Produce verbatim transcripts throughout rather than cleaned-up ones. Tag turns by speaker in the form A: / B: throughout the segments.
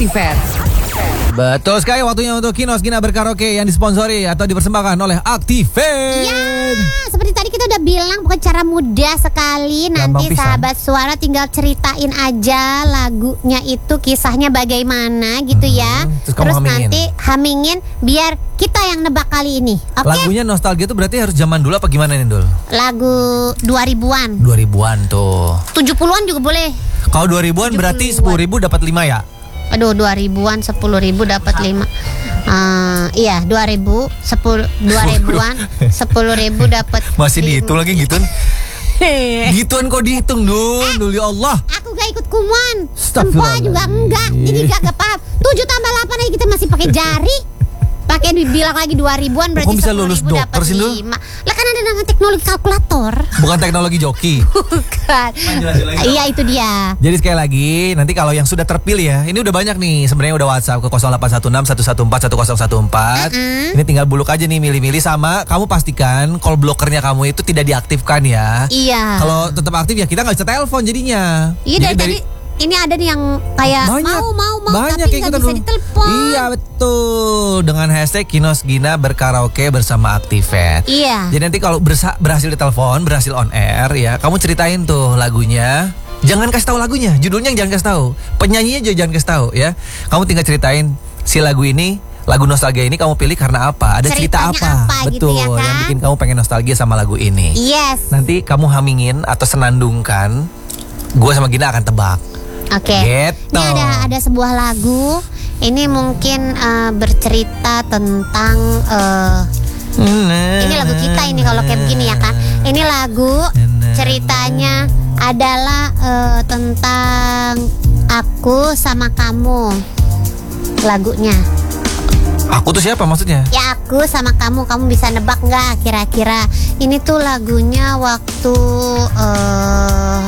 A: Activate.
B: Betul sekali, waktunya untuk Kinos Gina Berkaraoke yang disponsori atau dipersembahkan oleh Activate.
C: Ya, seperti tadi kita udah bilang bukan cara mudah sekali. Nanti sahabat suara tinggal ceritain aja lagunya itu kisahnya bagaimana gitu hmm, ya.
B: Terus,
C: terus
B: hamingin.
C: nanti hamingin biar kita yang nebak kali ini. Oke? Okay?
B: Lagunya nostalgia itu berarti harus zaman dulu apa gimana nih, Dul?
C: Lagu dua ribuan.
B: dua ribuan tuh.
C: tujuh puluhan juga boleh.
B: Kalau dua ribuan berarti sepuluh ribu dapat lima ya?
C: Aduh, dua ribuan sepuluh ribu dapat lima. Uh, iya, dua ribu sepuluh dua ribuan sepuluh ribu dapat.
B: Masih dihitung lagi gitu. Gituan kok dihitung, Dul. Dul ya Allah.
C: Aku gak ikut kumuan. Sempoa juga enggak. Jadi gak kepaham. tujuh tambah delapan aja kita masih pakai jari. Pakai dibilang lagi dua ribuan berarti sepuluh ribu dapat lima. Lah kan ada dengan teknologi kalkulator.
B: Bukan teknologi joki.
C: Bukan. Iya itu dia.
B: Jadi sekali lagi nanti kalau yang sudah terpilih ya, ini udah banyak nih sebenarnya udah WhatsApp ke nol delapan satu enam satu satu empat satu nol satu empat. Uh-uh. Ini tinggal buluk aja nih milih-milih sama kamu pastikan call blockernya kamu itu tidak diaktifkan ya.
C: Iya.
B: Kalau tetap aktif ya kita nggak bisa telepon jadinya.
C: Iya dari, dari ini ada nih yang kayak
B: banyak,
C: mau mau mau
B: banyak
C: tapi nggak bisa
B: dulu.
C: ditelepon.
B: Iya betul. Dengan hashtag Kinos Gina Berkaraoke bersama Activate.
C: Iya.
B: Jadi nanti kalau bersa- berhasil ditelepon, berhasil on air ya, kamu ceritain tuh lagunya. Jangan kasih tahu lagunya, judulnya jangan kasih tahu, penyanyinya juga jangan kasih tahu ya. Kamu tinggal ceritain si lagu ini. Lagu nostalgia ini kamu pilih karena apa? Ada
C: ceritanya
B: cerita apa?
C: apa
B: Betul,
C: gitu ya kan?
B: Yang bikin kamu pengen nostalgia sama lagu ini.
C: Yes.
B: Nanti kamu hamingin atau senandungkan, gue sama Gina akan tebak.
C: Oke. Okay.
B: Gitu.
C: Ini ada ada sebuah lagu. Ini mungkin uh, bercerita tentang uh, ini lagu kita ini kalau kayak begini ya kan. Ini lagu ceritanya adalah uh, tentang aku sama kamu. Lagunya.
B: Aku tuh siapa maksudnya?
C: Ya aku sama kamu. Kamu bisa nebak nggak kira-kira? Ini tuh lagunya waktu uh,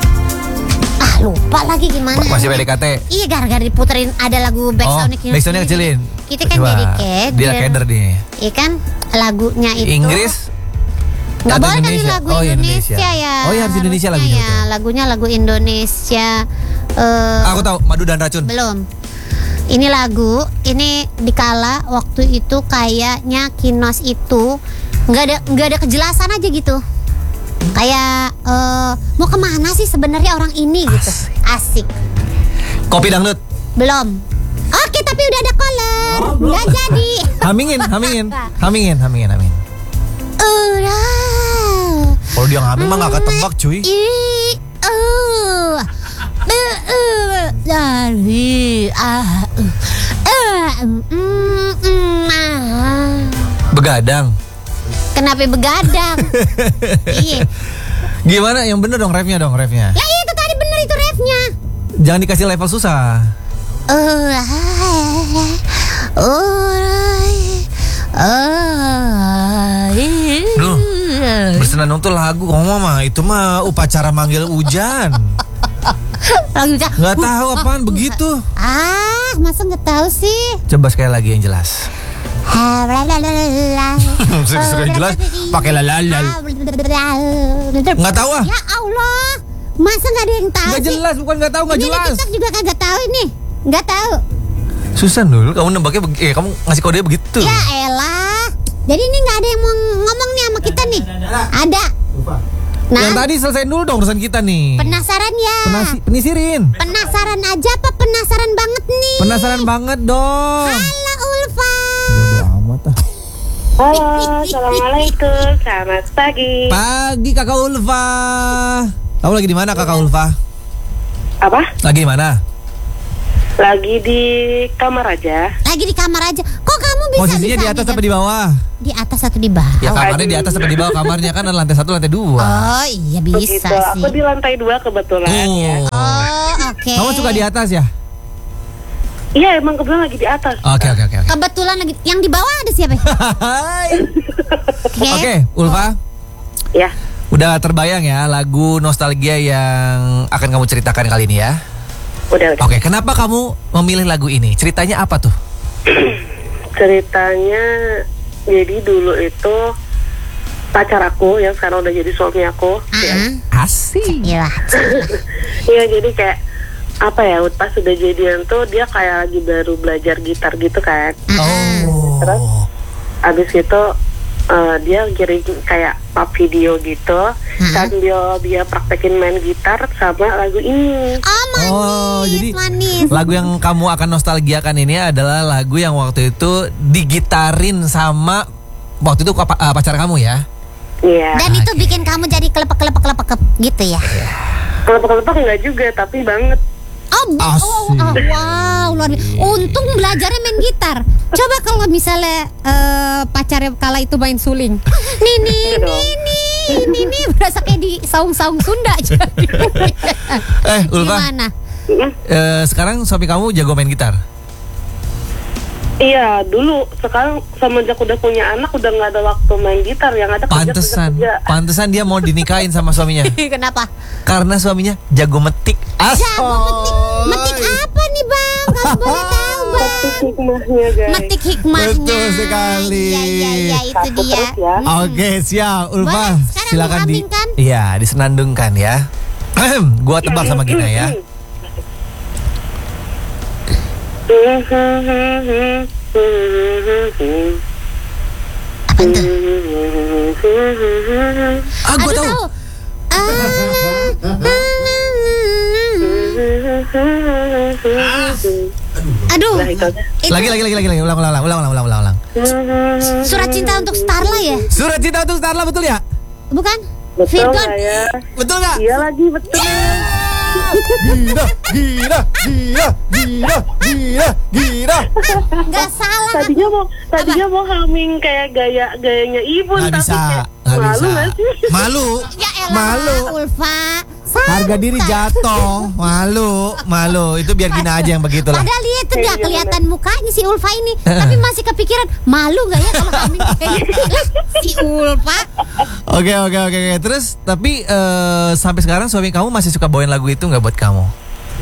C: ah lupa lagi gimana?
B: Masih P D K T.
C: Iya gara-gara diputerin ada lagu backsoundnya.
B: Oh, backsoundnya kecilin.
C: Kita kan jadi keder.
B: Dia keder nih.
C: Iya kan lagunya itu.
B: Inggris.
C: Nggak boleh kan lagu
B: oh,
C: Indonesia. Indonesia ya.
B: Oh iya harus Indonesia lagunya.
C: Ya, lagunya lagu Indonesia. Uh,
B: Aku tahu Madu dan Racun.
C: Belum. Ini lagu, ini dikala waktu itu kayaknya Kinos itu nggak ada nggak ada kejelasan aja gitu. Kayak uh, mau kemana sih sebenarnya orang ini gitu. Asik.
B: Kopi dangdut.
C: Belum. Oke tapi udah ada caller. Oh, nggak jadi.
B: Hamingin, hamingin, hamingin, hamingin, hamingin.
C: Udah.
B: Kalau dia ngambil mah nggak ketebak cuy.
C: Uh. Dari ah
B: begadang.
C: Kenapa begadang? Iya.
B: Gimana? Yang bener dong refnya dong refnya.
C: Ya itu tadi bener itu refnya.
B: Jangan dikasih level susah. Duh, bersenandung tuh lagu ngomong mah itu mah upacara manggil hujan. Nggak tahu apaan begitu.
C: Ah, masa nggak tahu sih?
B: Coba sekali lagi yang jelas. Sudah jelas pakai lalalal. Nggak tahu ah.
C: Ya Allah, masa nggak ada yang tahu?
B: Nggak jelas, bukan nggak tahu, nggak jelas.
C: TikTok juga kagak tahu ini, nggak tahu.
B: Susah dulu, kamu nembaknya, eh kamu ngasih kode begitu.
C: Ya elah, jadi ini nggak ada yang mau ngomong nih sama kita nih. Ada.
B: Nah, yang tadi selesaiin dulu dong urusan kita nih.
C: Penasaran ya?
B: Penasi- penisirin.
C: Penasaran aja apa penasaran banget nih?
B: Penasaran banget dong.
C: Halo Ulfa.
B: Amat ah.
D: Halo, assalamualaikum, selamat pagi.
B: Pagi Kakak Ulfa. Kamu lagi di mana Kakak Ulfa?
D: Apa?
B: Lagi di mana?
D: Lagi di kamar aja.
C: Lagi di kamar aja. Kok kamu bisa?
B: Posisinya
C: bisa
B: di atas
C: bisa?
B: apa di bawah?
C: Di atas atau di bawah?
B: Ya kamarnya di atas apa di bawah kamarnya kan lantai satu lantai dua.
C: Oh iya bisa
D: Begitu.
C: sih.
D: Aku di lantai dua kebetulan
B: Oh,
D: ya.
C: Oh oke. Okay.
B: Kamu suka di atas ya?
D: Iya emang kebetulan lagi di atas.
B: Oke oke oke.
C: Kebetulan lagi yang di bawah ada siapa? Oke.
B: Oke, Ulfa.
D: Ya.
B: Udah terbayang ya lagu nostalgia yang akan kamu ceritakan kali ini ya?
D: Udah udah.
B: Oke, kenapa kamu memilih lagu ini? Ceritanya apa tuh?
D: Ceritanya jadi dulu itu pacar aku yang sekarang udah jadi suami aku.
C: Uh-huh.
B: Asik.
C: Iya.
D: Iya jadi kayak apa ya, pas sudah jadian tuh dia kayak lagi baru belajar gitar gitu kan.
B: Oh.
D: Terus abis itu uh, dia kirim kayak pub video gitu sambil dia praktekin main gitar sama lagu ini.
C: Oh manis,
B: Oh, jadi
C: manis.
B: lagu yang kamu akan nostalgiakan ini adalah lagu yang waktu itu digitarin sama waktu itu apa- uh, pacar kamu ya?
D: Iya.
C: Dan itu bikin kamu jadi kelepek-kelepek-kelepek gitu ya?
D: Kelepek-kelepek enggak juga, tapi banget.
C: Oh, oh,
B: Asik.
C: oh, wow, luar biasa. Untung belajarnya main gitar. Coba kalau misalnya eh, pacarnya kala itu main suling, nini, nini, nini, berasa kayak di saung-saung Sunda jadi.
B: Eh, Ulfa.
C: Gimana?
B: Eh, sekarang suami kamu jago main gitar?
D: Iya, dulu. Sekarang semenjak udah punya anak udah nggak ada waktu main gitar, yang ada kerja,
B: Pantesan,
D: kerja, kerja.
B: pantesan dia mau dinikahin sama suaminya.
C: Kenapa?
B: Karena suaminya jago metik. As.
C: Jago metik, metik apa nih bang? Kalau boleh tahu bang?
D: Metik hikmahnya guys.
C: Metik hikmahnya.
B: Betul sekali.
C: Iya, iya, iya, itu
D: Satu
C: dia.
D: terus ya.
C: Hmm.
B: Oke, siap, Ulfa.
C: Boleh, sekarang
B: Silakan di
C: diambilkan.
B: Iya, disenandungkan ya. Gua tebak sama Gina ya.
C: Apa tuh?
B: Ah, gua
C: Aduh,
B: tahu.
C: tahu. Aduh,
D: Nah, itu aja.
C: itu
B: Lagi lagi lagi lagi lagi ulang ulang ulang ulang ulang ulang ulang.
C: surat cinta untuk Starla ya?
B: Surat cinta untuk Starla betul ya?
C: Bukan?
D: Betul
C: Virgon.
D: nggak ya?
B: Betul nggak?
D: Iya lagi, betul.
B: Gila, gila, gila, gila, gila, gila.
C: Nggak salah.
D: Tadinya mau tadinya mau humming kayak gaya gayanya ibu,
B: Nggak
D: tapi
B: bisa,
D: kayak
B: nggak
D: malu
B: bisa.
D: nggak sih?
B: Malu,
C: Ya elah,
B: malu.
C: Ulfa.
B: Harga diri jatuh, malu, malu. Itu biar Gina aja yang begitu lah.
C: Padahal dia itu
D: Iya,
C: nggak
D: iya,
C: kelihatan mukanya si Ulfa ini, tapi masih kepikiran malu nggak ya kalau kami kayak si Ulfa.
B: Oke oke oke oke. Terus tapi eh, sampai sekarang suami kamu masih suka bawain lagu itu nggak buat kamu?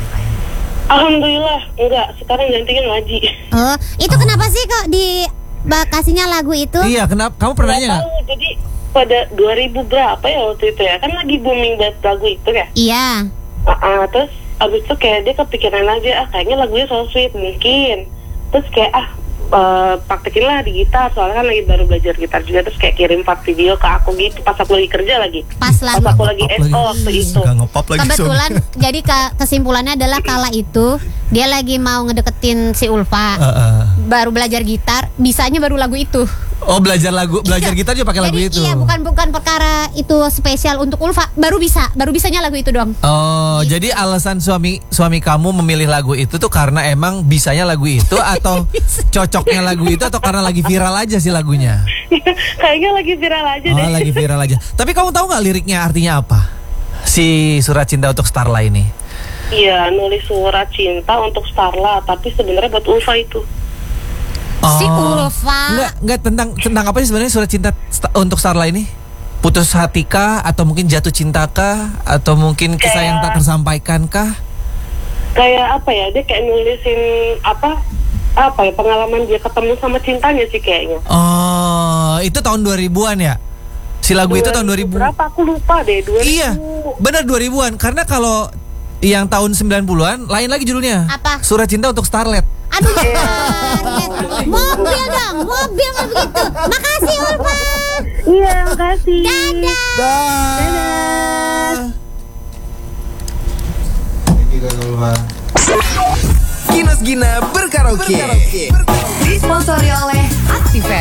D: Alhamdulillah, enggak. Sekarang gantinya ngaji.
C: Oh, itu kenapa sih kok di kasihnya lagu itu?
B: Iya, kenapa? Kamu pernah nanya nggak?
D: Tahu, jadi pada dua ribu berapa ya waktu itu ya? Kan lagi booming banget lagu itu ya.
C: Iya.
D: Ah, ah, terus abis itu kayak dia kepikiran aja, ah kayaknya lagunya so sweet mungkin. Terus kayak ah eh, praktekin lah di gitar, soalnya kan lagi baru belajar gitar juga. Terus kayak kirim part video ke aku gitu pas aku lagi kerja lagi.
C: Pas lagi.
D: Pas aku lagi
B: Ngepop
D: S O waktu itu.
B: Nggak ngepop lagi.
C: Kebetulan jadi ke- kesimpulannya adalah kala itu dia lagi mau ngedeketin si Ulfa.
B: Uh, uh.
C: Baru belajar gitar, bisanya baru lagu itu.
B: Oh, belajar lagu, belajar gitar juga pakai lagu
C: Jadi
B: itu.
C: iya, bukan bukan perkara itu spesial untuk Ulfa, baru bisa, baru bisanya lagu itu dong.
B: Oh, jadi alasan suami suami kamu memilih lagu itu tuh karena emang bisanya lagu itu atau cocoknya lagu itu atau karena lagi viral aja sih lagunya?
D: Kayaknya lagi viral aja deh.
B: Oh, lagi viral aja. Tapi kamu tahu nggak liriknya artinya apa? Si Surat Cinta untuk Starla ini.
D: Iya, nulis surat cinta untuk Starla, tapi sebenarnya buat Ulfa itu.
C: Si
B: Oh.
C: Ulfa.
B: Enggak, enggak tentang tentang apa sih sebenarnya Surat Cinta sta- untuk Starla ini? Putus hati kah atau mungkin jatuh cinta kah atau mungkin kisah yang tak tersampaikan kah?
D: Kayak apa ya? Dia kayak nulisin apa? Apa ya? Pengalaman dia ketemu sama cintanya sih kayaknya.
B: Oh, itu tahun dua ribuan ya? Si lagu itu tahun dua ribu.
D: Berapa? Aku lupa deh. dua ribu.
B: Iya, benar dua ribuan. Karena kalau yang tahun sembilan puluhan lain lagi judulnya.
C: Apa?
B: Surat Cinta untuk Starlet.
C: Aduh, Starlet. Mobil dong, mobil kan begitu. Makasih Ulfa.
D: Iya, makasih.
C: Dadah.
B: Dadah.
A: Ginas Gina berkaraoke. Disponsori oleh Active.